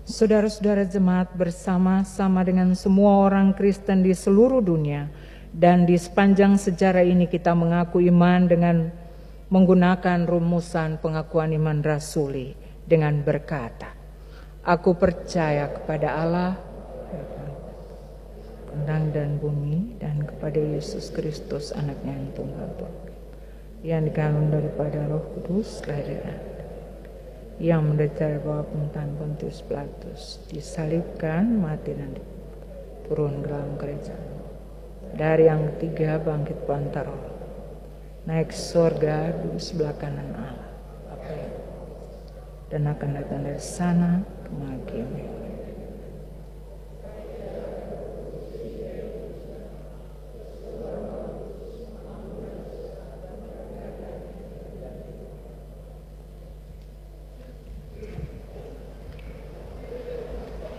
Saudara-saudara jemaat, bersama-sama dengan semua orang Kristen di seluruh dunia dan di sepanjang sejarah ini kita mengaku iman dengan menggunakan rumusan pengakuan iman rasuli dengan berkata, aku percaya kepada Allah, langit dan bumi, dan kepada Yesus Kristus anaknya yang tunggal, yang dikandung daripada Roh Kudus, yang menderita bawah pemerintahan Pontius Pilatus, disalibkan, mati dan turun ke dalam kerajaan. Dari yang ketiga bangkit antara roh, naik surga duduk sebelah kanan Allah Bapa, dan akan datang dari sana menghakimi